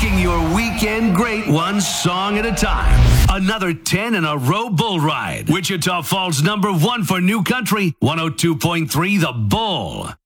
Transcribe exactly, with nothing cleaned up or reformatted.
making your weekend great one song at a time. Another ten in a row bull ride. Wichita Falls number one for new country, one oh two point three The Bull.